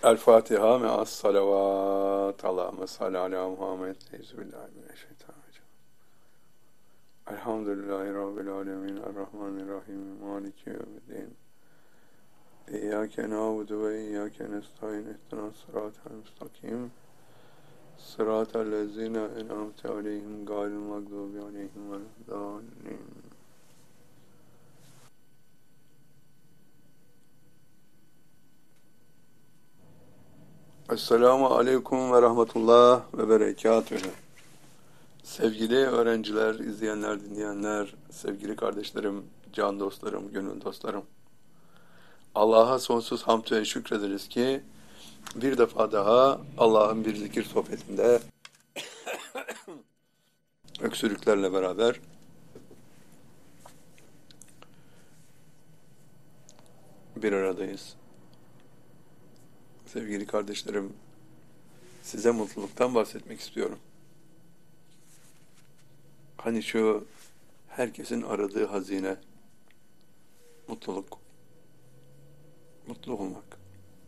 El Fatiha me'as salavat. Allahümme salli ala Muhammed. Euzubillahimineşşeytanirracim. Elhamdülillahi Rabbil alemin. Errahmanirrahim. Maliki yevmiddin. İyyâke na'budu ve iyyâke nestaîn. İhdinas sıratal müstakim. Sıratal lezîne en'amte aleyhim gâyril mağdûbi aleyhim veleddâllîn. Esselamu aleyküm ve rahmetullah ve berekatühü. Sevgili öğrenciler, izleyenler, dinleyenler, sevgili kardeşlerim, can dostlarım, gönül dostlarım. Allah'a sonsuz hamd ve şükrederiz ki bir defa daha Allah'ın bir zikir sohbetinde öksürüklerle beraber bir aradayız. Sevgili kardeşlerim, size mutluluktan bahsetmek istiyorum. Hani şu herkesin aradığı hazine, mutluluk, mutlu olmak.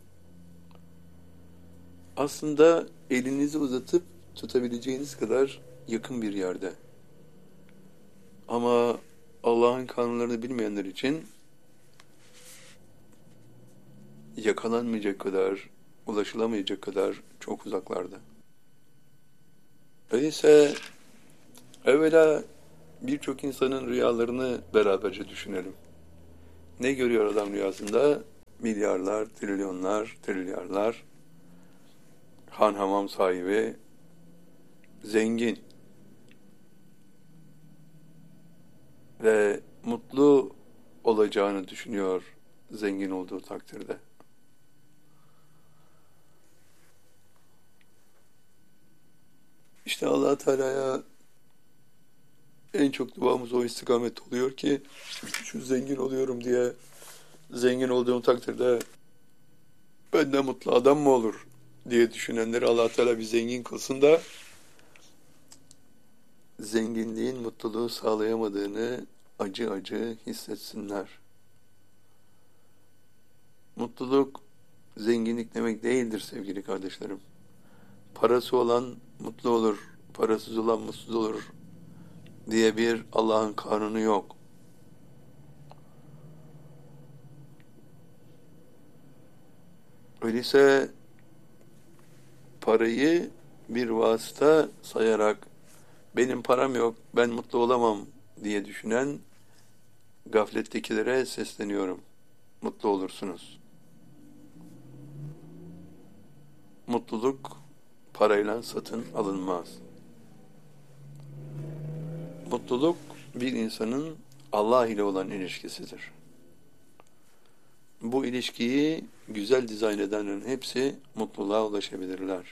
Aslında elinizi uzatıp tutabileceğiniz kadar yakın bir yerde. Ama Allah'ın kanunlarını bilmeyenler için yakalanmayacak kadar, ulaşılamayacak kadar çok uzaklarda. Öyleyse evvela birçok insanın rüyalarını beraberce düşünelim. Ne görüyor adam rüyasında? Milyarlar, trilyonlar, trilyarlar, han hamam sahibi, zengin ve mutlu olacağını düşünüyor zengin olduğu takdirde. İşte Allah Teala'ya en çok duamız o istikamet oluyor ki şu zengin oluyorum diye, zengin olduğum takdirde benden mutlu adam mı olur diye düşünenleri Allah Teala bir zengin kılsın da zenginliğin mutluluğu sağlayamadığını acı acı hissetsinler. Mutluluk zenginlik demek değildir sevgili kardeşlerim. Parası olan mutlu olur, parasız olan mutsuz olur diye bir Allah'ın kanunu yok. Öyleyse parayı bir vasıta sayarak benim param yok, ben mutlu olamam diye düşünen gaflettekilere sesleniyorum. Mutlu olursunuz. Mutluluk parayla satın alınmaz. Mutluluk bir insanın Allah ile olan ilişkisidir. Bu ilişkiyi güzel dizayn edenlerin hepsi mutluluğa ulaşabilirler.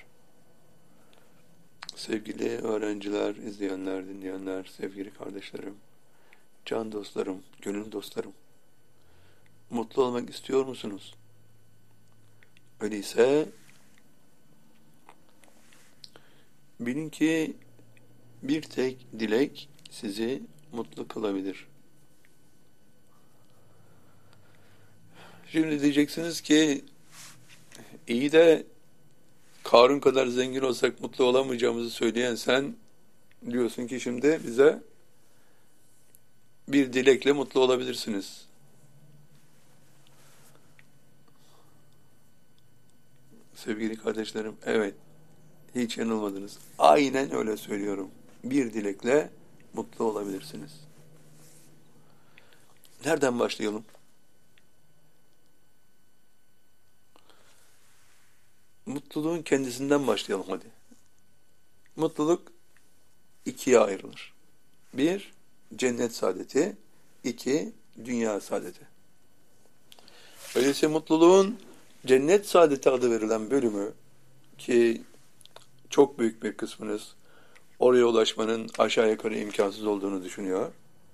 Sevgili öğrenciler, izleyenler, dinleyenler, sevgili kardeşlerim, can dostlarım, gönül dostlarım, mutlu olmak istiyor musunuz? Öyleyse bilin ki bir tek dilek sizi mutlu kılabilir. Şimdi diyeceksiniz ki iyi de Karun kadar zengin olsak mutlu olamayacağımızı söyleyen sen diyorsun ki şimdi bize bir dilekle mutlu olabilirsiniz. Sevgili kardeşlerim, evet, hiç yanılmadınız. Aynen öyle söylüyorum. Bir dilekle mutlu olabilirsiniz. Nereden başlayalım? Mutluluğun kendisinden başlayalım hadi. Mutluluk ikiye ayrılır. Bir, cennet saadeti. İki, dünya saadeti. Öyleyse mutluluğun cennet saadeti adı verilen bölümü ki çok büyük bir kısmınız oraya ulaşmanın aşağı yukarı imkansız olduğunu düşünüyor.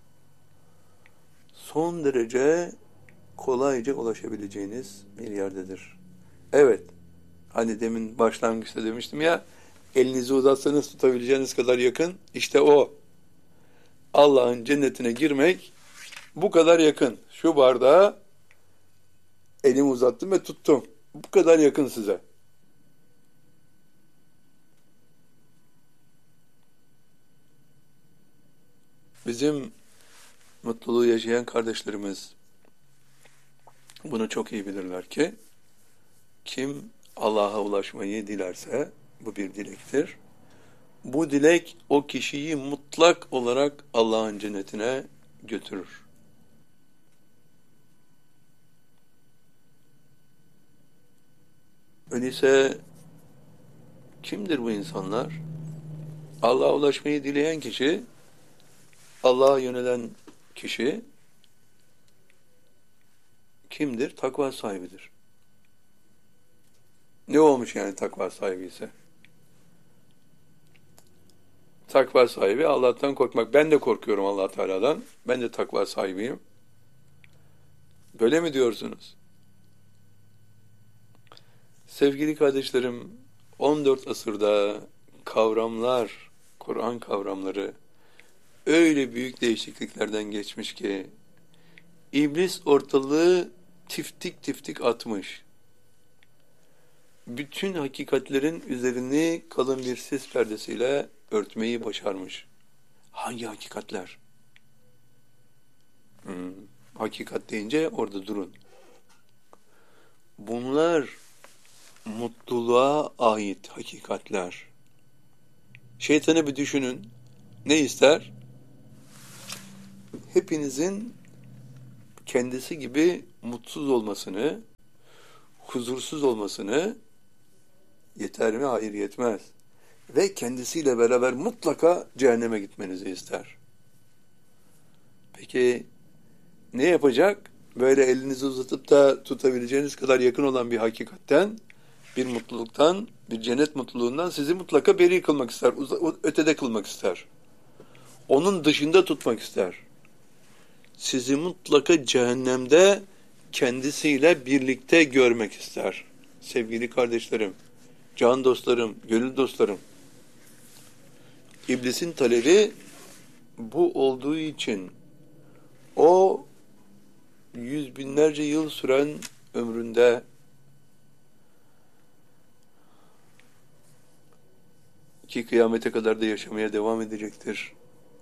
Son derece kolayca ulaşabileceğiniz bir yerdedir. Evet, hani demin başlangıçta demiştim ya, elinizi uzatsanız tutabileceğiniz kadar yakın, işte o. Allah'ın cennetine girmek bu kadar yakın. Şu bardağı elimi uzattım ve tuttum. Bu kadar yakın size. Bizim mutluluğu yaşayan kardeşlerimiz bunu çok iyi bilirler ki kim Allah'a ulaşmayı dilerse bu bir dilektir. Bu dilek o kişiyi mutlak olarak Allah'ın cennetine götürür. Öyleyse kimdir bu insanlar? Allah'a ulaşmayı dileyen kişi, Allah'a yönelen kişi kimdir? Takva sahibidir. Ne olmuş yani takva sahibi ise? Takva sahibi Allah'tan korkmak. Ben de korkuyorum Allah Teala'dan. Ben de takva sahibiyim. Böyle mi diyorsunuz? Sevgili kardeşlerim, 14 asırda kavramlar, Kur'an kavramları öyle büyük değişikliklerden geçmiş ki İblis ortalığı tiftik tiftik atmış. Bütün hakikatlerin üzerini kalın bir sis perdesiyle örtmeyi başarmış. Hangi hakikatler? Hakikat deyince orada durun. Bunlar mutluluğa ait hakikatler. Şeytanı bir düşünün. Ne ister? Hepinizin kendisi gibi mutsuz olmasını, huzursuz olmasını, yeter mi? Hayır, yetmez. Ve kendisiyle beraber mutlaka cehenneme gitmenizi ister. Peki ne yapacak? Böyle elinizi uzatıp da tutabileceğiniz kadar yakın olan bir hakikatten, bir mutluluktan, bir cennet mutluluğundan sizi mutlaka beri kılmak ister, ötede kılmak ister. Onun dışında tutmak ister. Sizi mutlaka cehennemde kendisiyle birlikte görmek ister. Sevgili kardeşlerim, can dostlarım, gönül dostlarım. İblisin talebi bu olduğu için o yüz binlerce yıl süren ömründe ki kıyamete kadar da yaşamaya devam edecektir.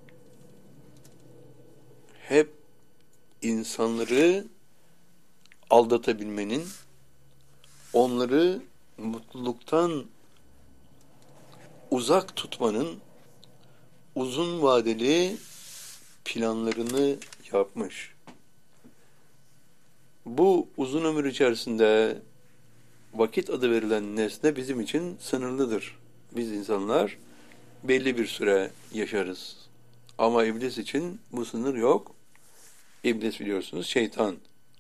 Hep insanları aldatabilmenin, onları mutluluktan uzak tutmanın uzun vadeli planlarını yapmış. Bu uzun ömür içerisinde vakit adı verilen nesne bizim için sınırlıdır. Biz insanlar belli bir süre yaşarız. Ama iblis için bu sınır yok. İblis biliyorsunuz şeytan.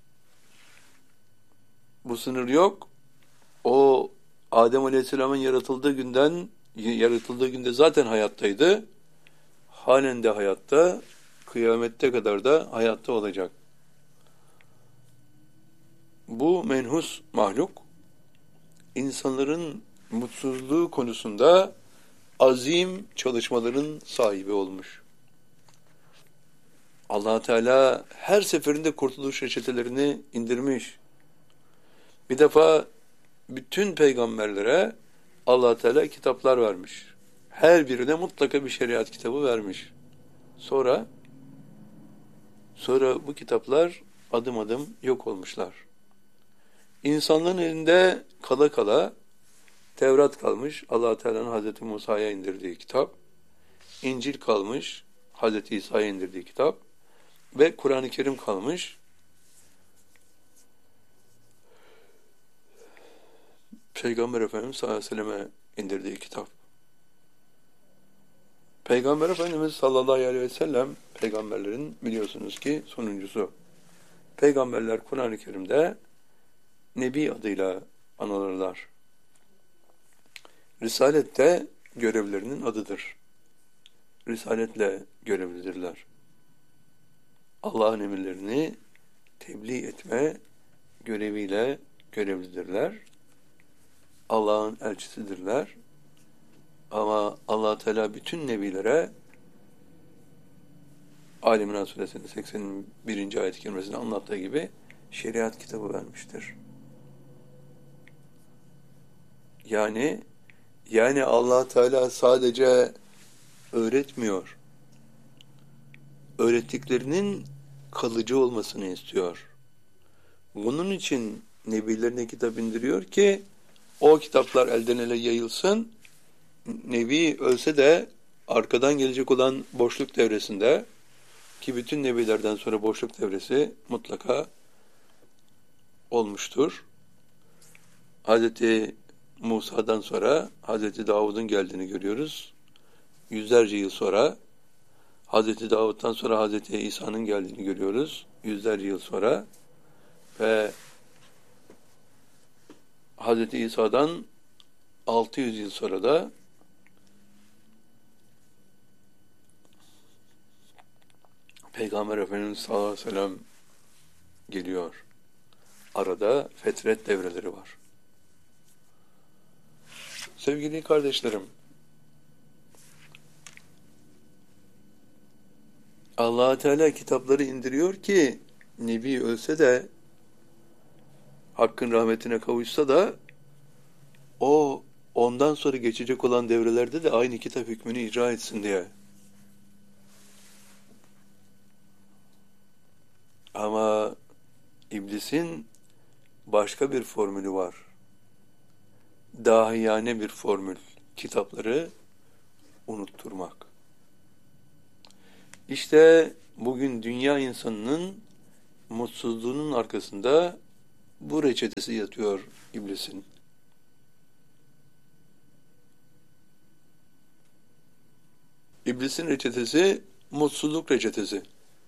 Bu sınır yok. O Adem Aleyhisselam'ın yaratıldığı günde zaten hayattaydı. Halen de hayatta, kıyamette kadar da hayatta olacak. Bu menhus mahluk, insanların mutsuzluğu konusunda azim çalışmaların sahibi olmuş. Allah Teala her seferinde kurtuluş reçetelerini indirmiş. Bir defa bütün peygamberlere Allah Teala kitaplar vermiş. Her birine mutlaka bir şeriat kitabı vermiş. Sonra bu kitaplar adım adım yok olmuşlar. İnsanların elinde kala kala Tevrat kalmış, Allah Teala'nın Hazreti Musa'ya indirdiği kitap. İncil kalmış, Hazreti İsa'ya indirdiği kitap. Ve Kur'an-ı Kerim kalmış. Peygamber Efendimiz sallallahu aleyhi ve selleme indirdiği kitap. Peygamber Efendimiz sallallahu aleyhi ve sellem peygamberlerin biliyorsunuz ki sonuncusu. Peygamberler Kur'an-ı Kerim'de Nebi adıyla anılırlar. Risalet de görevlerinin adıdır. Risaletle görevlidirler. Allah'ın emirlerini tebliğ etme göreviyle görevlidirler. Allah'ın elçisidirler. Ama Allah Teala bütün nebilere Ali İmran Suresinin 81. ayet-i kerimesinde anlattığı gibi şeriat kitabı vermiştir. Yani Allah Teala sadece öğretmiyor. Öğrettiklerinin kalıcı olmasını istiyor. Bunun için nebilerine kitap indiriyor ki o kitaplar elden ele yayılsın. Nebi ölse de arkadan gelecek olan boşluk devresinde, ki bütün nebilerden sonra boşluk devresi mutlaka olmuştur. Hazreti Musa'dan sonra Hazreti Davud'un geldiğini görüyoruz. Yüzlerce yıl sonra Hazreti Davud'dan sonra Hazreti İsa'nın geldiğini görüyoruz. Yüzlerce yıl sonra ve Hazreti İsa'dan 600 yıl sonra da Peygamber Efendimiz sallallahu aleyhi ve sellem geliyor. Arada fetret devreleri var. Sevgili kardeşlerim, Allah Teala kitapları indiriyor ki Nebi ölse de Hakk'ın rahmetine kavuşsa da o ondan sonra geçecek olan devrelerde de aynı kitap hükmünü icra etsin diye. Ama iblisin başka bir formülü var. Dahiyane bir formül. Kitapları unutturmak. İşte bugün dünya insanının mutsuzluğunun arkasında bu reçetesi yatıyor iblisin. İblisin reçetesi mutsuzluk reçetesi.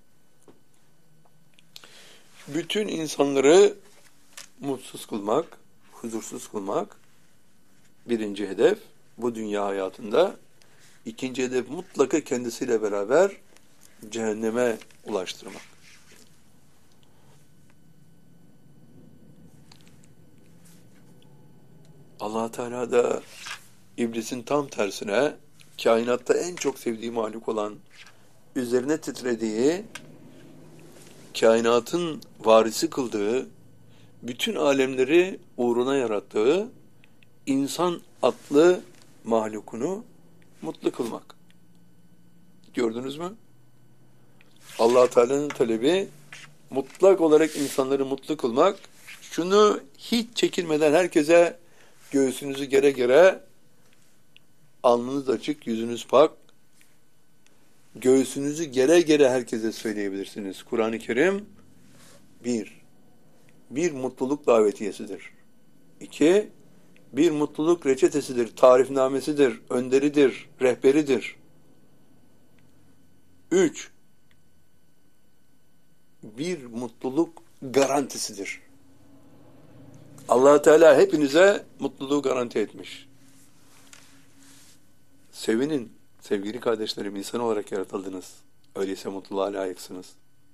Bütün insanları mutsuz kılmak, huzursuz kılmak birinci hedef bu dünya hayatında. İkinci hedef mutlaka kendisiyle beraber cehenneme ulaştırmak. Allah Teala da iblisin tam tersine kainatta en çok sevdiği mahluk olan, üzerine titrediği, kainatın varisi kıldığı, bütün alemleri uğruna yarattığı insan adlı mahlukunu mutlu kılmak. Gördünüz mü? Allah Teala'nın talebi mutlak olarak insanları mutlu kılmak. Şunu hiç çekinmeden herkese göğsünüzü gere gere, alnınız açık, yüzünüz pak, göğsünüzü gere gere herkese söyleyebilirsiniz. Kur'an-ı Kerim bir mutluluk davetiyesidir. 2, bir mutluluk reçetesidir, tarifnamesidir, önderidir, rehberidir. 3, bir mutluluk garantisidir. Allah Teala hepinize mutluluğu garanti etmiş. Sevinin, sevgili kardeşlerim, insan olarak yaratıldınız. Öyleyse mutluluğa layıksınız.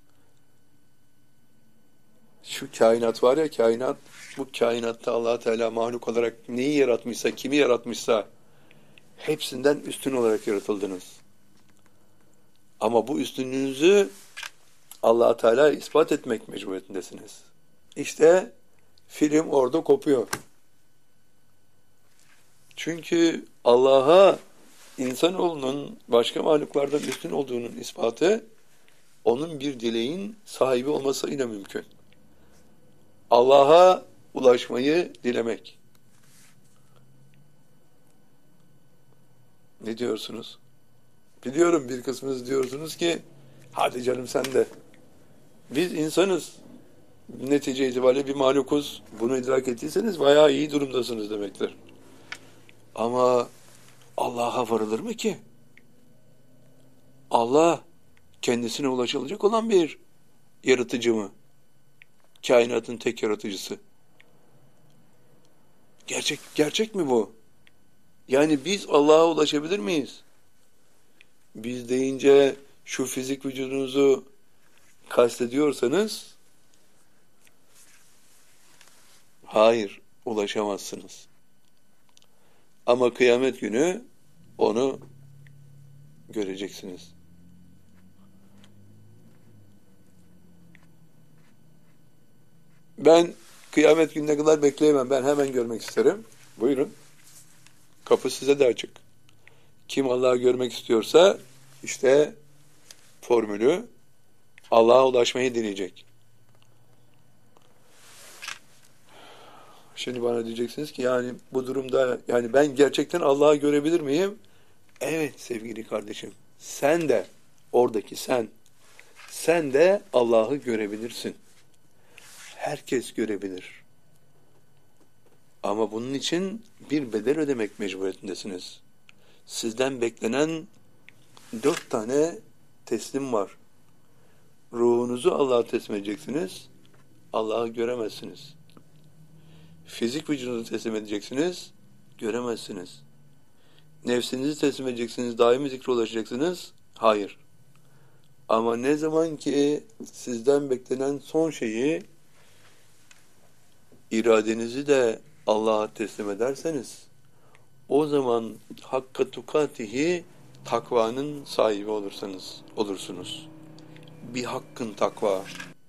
Şu kainat var ya, kainat, bu kainatta Allah Teala mahluk olarak neyi yaratmışsa, kimi yaratmışsa hepsinden üstün olarak yaratıldınız. Ama bu üstünlüğünüzü Allah Teala ispat etmek mecburiyetindesiniz. İşte film orada kopuyor. Çünkü Allah'a insanoğlunun başka mahluklardan üstün olduğunun ispatı onun bir dileğin sahibi olmasıyla mümkün. Allah'a ulaşmayı dilemek. Ne diyorsunuz? Biliyorum bir kısmınız diyorsunuz ki hadi canım sen de. Biz insanız. Netice itibariyle bir mahlukuz. Bunu idrak ettiyseniz bayağı iyi durumdasınız demektir. Ama Allah'a varılır mı ki? Allah kendisine ulaşılacak olan bir yaratıcı mı? Kainatın tek yaratıcısı. Gerçek mi bu? Yani biz Allah'a ulaşabilir miyiz? Biz deyince şu fizik vücudunuzu kastediyorsanız hayır, ulaşamazsınız. Ama kıyamet günü onu göreceksiniz. Ben kıyamet gününe kadar bekleyemem. Ben hemen görmek isterim. Buyurun. Kapı size de açık. Kim Allah'ı görmek istiyorsa işte formülü, Allah'a ulaşmayı dileyecek. Şimdi bana diyeceksiniz ki yani bu durumda yani ben gerçekten Allah'ı görebilir miyim? Evet sevgili kardeşim. Sen de oradaki sen de Allah'ı görebilirsin. Herkes görebilir. Ama bunun için bir bedel ödemek mecburiyetindesiniz. Sizden beklenen 4 tane teslim var. Ruhunuzu Allah'a teslim edeceksiniz. Allah'ı göremezsiniz. Fizik vücudunuzu teslim edeceksiniz. Göremezsiniz. Nefsinizi teslim edeceksiniz. Daimi zikre ulaşacaksınız. Hayır. Ama ne zaman ki sizden beklenen son şeyi, iradenizi de Allah'a teslim ederseniz, o zaman hakka tukatihi, takvanın sahibi olursunuz. Bir hakkın takva.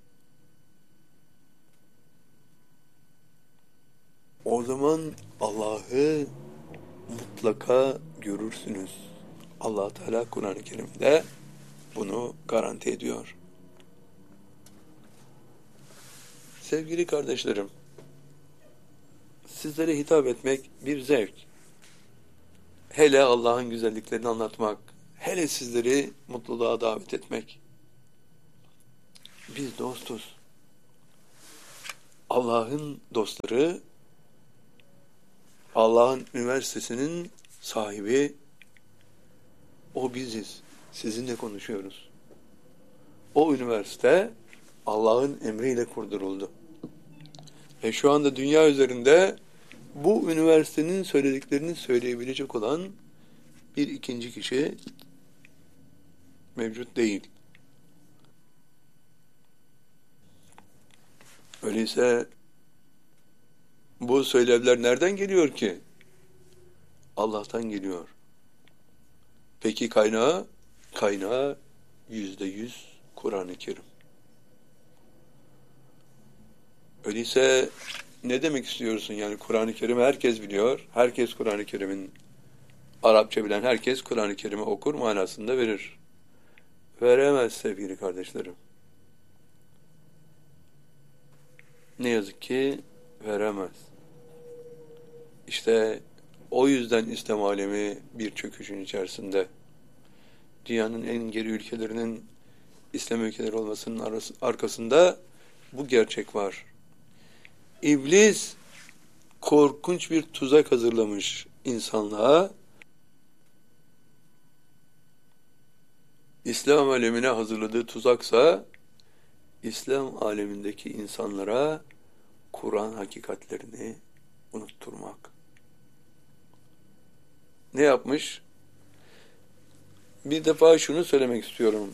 O zaman Allah'ı mutlaka görürsünüz. Allah Teala Kur'an-ı Kerim'de bunu garanti ediyor. Sevgili kardeşlerim, sizlere hitap etmek bir zevk. Hele Allah'ın güzelliklerini anlatmak, hele sizleri mutluluğa davet etmek. Biz dostuz. Allah'ın dostları, Allah'ın üniversitesinin sahibi, o biziz. Sizinle konuşuyoruz. O üniversite Allah'ın emriyle kurduruldu. Ve şu anda dünya üzerinde bu üniversitenin söylediklerini söyleyebilecek olan bir ikinci kişi mevcut değil. Öyleyse bu söylevler nereden geliyor ki? Allah'tan geliyor. Peki kaynağı? Kaynağı %100 Kur'an-ı Kerim. Öyleyse ne demek istiyorsun? Yani Kur'an-ı Kerim'i herkes biliyor. Herkes Kur'an-ı Kerim'in, Arapça bilen herkes Kur'an-ı Kerim'i okur manasında verir. Veremez sevgili kardeşlerim. Ne yazık ki veremez. İşte o yüzden İslam alemi bir çöküşün içerisinde. Dünyanın en geri ülkelerinin İslam ülkeleri olmasının arkasında bu gerçek var. İblis korkunç bir tuzak hazırlamış insanlığa. İslam alemine hazırladığı tuzaksa İslam alemindeki insanlara Kur'an hakikatlerini unutturmak. Ne yapmış? Bir defa şunu söylemek istiyorum.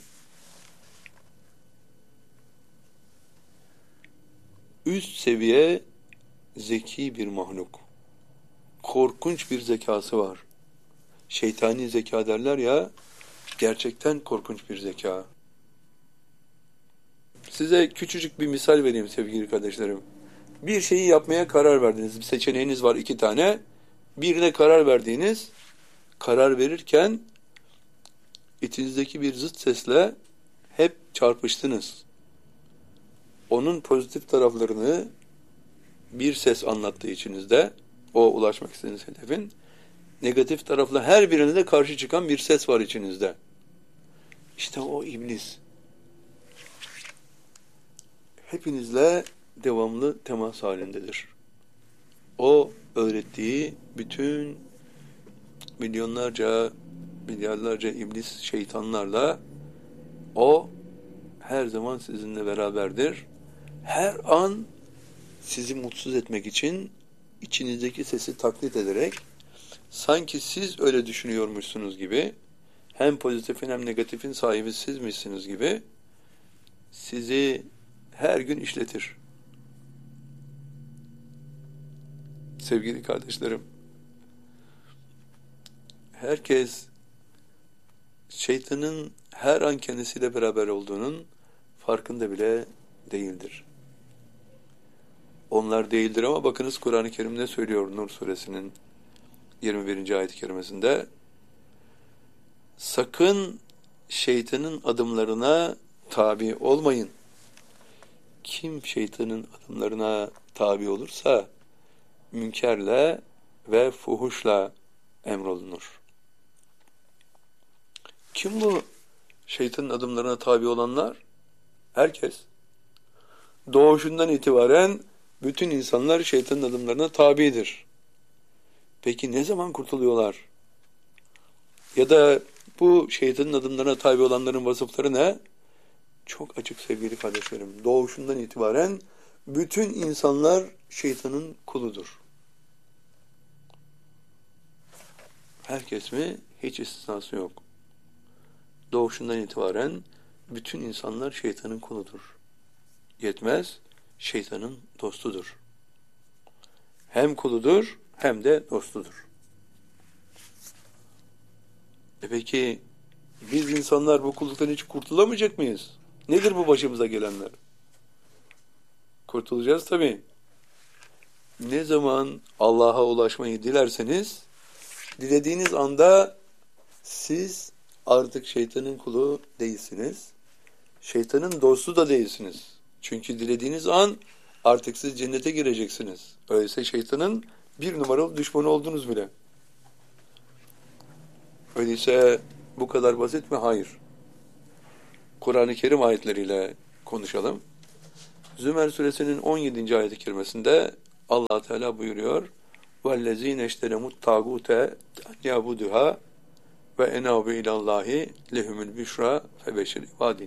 Üst seviye zeki bir mahluk. Korkunç bir zekası var. Şeytani zeka derler ya, gerçekten korkunç bir zeka. Size küçücük bir misal vereyim sevgili kardeşlerim. Bir şeyi yapmaya karar verdiniz. Bir seçeneğiniz var 2 tane. Birine karar verdiğiniz, karar verirken içinizdeki bir zıt sesle hep çarpıştınız. Onun pozitif taraflarını bir ses anlattığı içinizde, o ulaşmak istediğiniz hedefin, negatif tarafla her birine de karşı çıkan bir ses var içinizde. İşte o iblis. Hepinizle devamlı temas halindedir. O öğrettiği bütün milyarlarca iblis şeytanlarla o her zaman sizinle beraberdir. Her an sizi mutsuz etmek için içinizdeki sesi taklit ederek sanki siz öyle düşünüyormuşsunuz gibi, hem pozitifin hem negatifin sahibi sizmişsiniz gibi sizi her gün işletir. Sevgili kardeşlerim, herkes şeytanın her an kendisiyle beraber olduğunun farkında bile değildir. Onlar değildir ama bakınız Kur'an-ı Kerim ne söylüyor Nur suresinin 21. ayet-i kerimesinde sakın şeytanın adımlarına tabi olmayın. Kim şeytanın adımlarına tabi olursa münkerle ve fuhuşla emrolunur. Kim bu şeytanın adımlarına tabi olanlar? Herkes. Doğuşundan itibaren bütün insanlar şeytanın adımlarına tabidir. Peki ne zaman kurtuluyorlar? Ya da bu şeytanın adımlarına tabi olanların vasıfları ne? Çok açık sevgili kardeşlerim. Doğuşundan itibaren bütün insanlar şeytanın kuludur. Herkes mi? Hiç istisnası yok. Doğuşundan itibaren bütün insanlar şeytanın kuludur. Yetmez, şeytanın dostudur. Hem kuludur hem de dostudur. Peki biz insanlar bu kulluktan hiç kurtulamayacak mıyız? Nedir bu başımıza gelenler? Kurtulacağız tabii. Ne zaman Allah'a ulaşmayı dilerseniz, dilediğiniz anda siz artık şeytanın kulu değilsiniz. Şeytanın dostu da değilsiniz. Çünkü dilediğiniz an artık siz cennete gireceksiniz. Öyleyse şeytanın bir numaralı düşmanı oldunuz bile. Öyleyse bu kadar basit mi? Hayır. Kur'an-ı Kerim ayetleriyle konuşalım. Zümer suresinin 17. ayet-i kerimesinde Allah Teala buyuruyor: "Vellezîne işteremut tâgûte ya'buduhâ ve enâbu ilallâhi lehumul büşrâ febeşir ibâdî."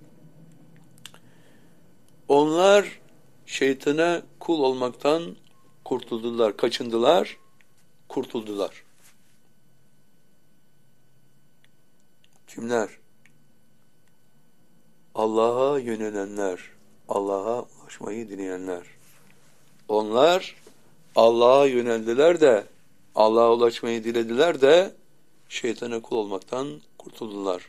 Onlar şeytana kul olmaktan kurtuldular, kaçındılar, kurtuldular. Kimler? Allah'a yönelenler, Allah'a ulaşmayı dileyenler. Onlar Allah'a yöneldiler de, Allah'a ulaşmayı dilediler de şeytana kul olmaktan kurtuldular.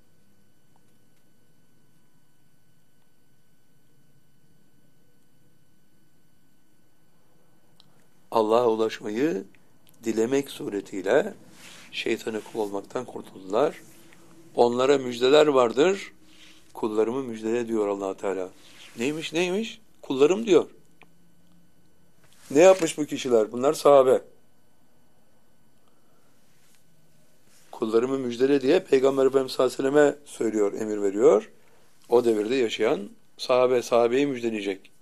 Allah'a ulaşmayı dilemek suretiyle şeytana kul olmaktan kurtuldular. Onlara müjdeler vardır. Kullarımı müjdele diyor Allah Teala. Neymiş? Kullarım diyor. Ne yapmış bu kişiler? Bunlar sahabe. Kullarımı müjdele diye Peygamber Efendimiz sallallahu aleyhi ve selleme söylüyor, emir veriyor. O devirde yaşayan sahabeyi müjdeleyecek.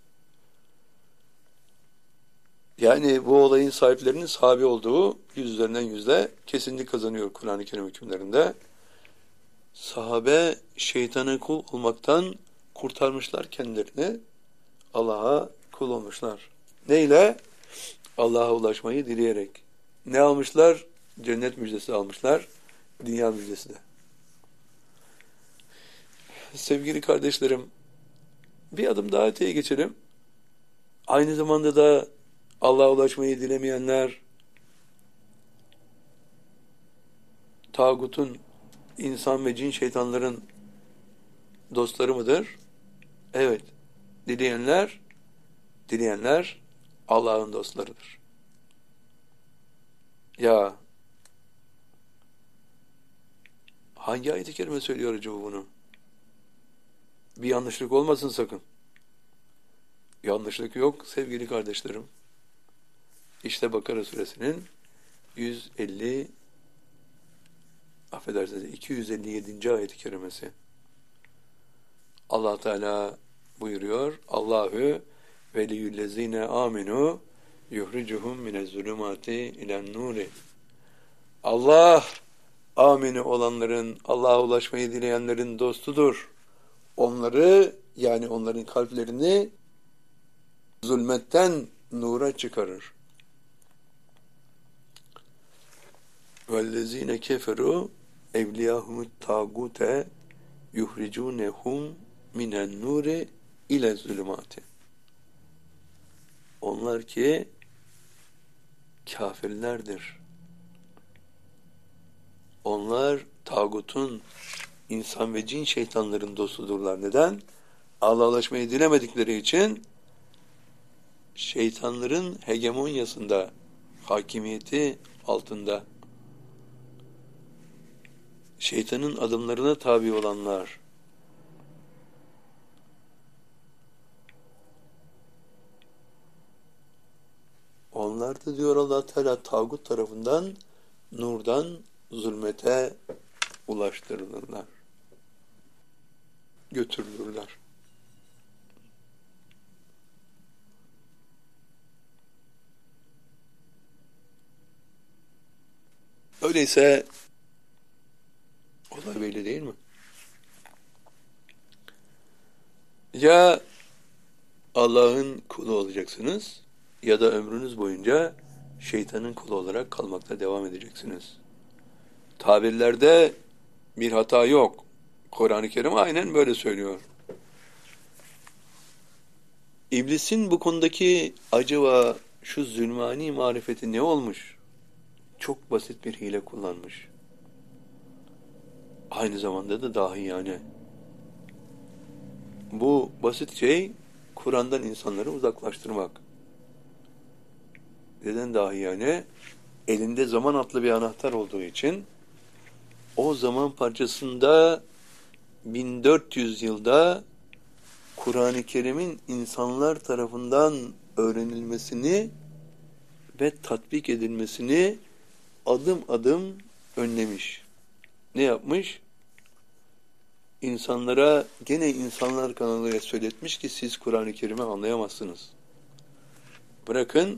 Yani bu olayın sahiplerinin sahabe olduğu 100 üzerinden 100'de kesinlik kazanıyor Kur'an-ı Kerim hükümlerinde. Sahabe şeytana kul olmaktan kurtarmışlar kendilerini. Allah'a kul olmuşlar. Neyle? Allah'a ulaşmayı dileyerek. Ne almışlar? Cennet müjdesi almışlar. Dünya müjdesi de. Sevgili kardeşlerim, bir adım daha öteye geçelim. Aynı zamanda da Allah'a ulaşmayı dilemeyenler, tağutun, insan ve cin şeytanların dostları mıdır? Evet. Dileyenler Allah'ın dostlarıdır. Ya hangi ayet-i kerime söylüyor acaba bunu? Bir yanlışlık olmasın sakın. Yanlışlık yok sevgili kardeşlerim. İşte Bakara suresinin 257. ayet-i kerimesi. Allah Teala buyuruyor: Allahu veliyyüllezine amenu yuhricuhum minezzulumati ilen nuri. Allah amini olanların, Allah'a ulaşmayı dileyenlerin dostudur. Onları, yani onların kalplerini zulmetten nura çıkarır. وَالَّذ۪ينَ كَفَرُوا اَوْلِيَاهُمُ التَّاغُوتَ يُخْرِجُونَهُمْ مِنَ النُّورِ اِلَى الظُّلُمَاتِ. Onlar ki kafirlerdir. Onlar tağutun, insan ve cin şeytanların dostudurlar. Neden? Allah'a ulaşmayı dilemedikleri için şeytanların hegemonyasında hakimiyeti altında. Şeytanın adımlarına tabi olanlar, onlar da diyor Allah Teala tağut tarafından nurdan zulmete ulaştırılırlar, götürülürler. Öyleyse olay belli değil mi? Ya Allah'ın kulu olacaksınız ya da ömrünüz boyunca şeytanın kulu olarak kalmakta devam edeceksiniz. Tabirlerde bir hata yok. Kur'an-ı Kerim aynen böyle söylüyor. İblisin bu konudaki acaba şu zulmani marifeti ne olmuş? Çok basit bir hile kullanmış. Aynı zamanda da dahiyane. Bu basit şey Kur'an'dan insanları uzaklaştırmak. Neden dahiyane? Elinde zaman adlı bir anahtar olduğu için o zaman parçasında 1400 yılda Kur'an-ı Kerim'in insanlar tarafından öğrenilmesini ve tatbik edilmesini adım adım önlemiş. Ne yapmış? İnsanlara gene insanlar kanalıyla söyletmiş ki siz Kur'an-ı Kerim'i anlayamazsınız. Bırakın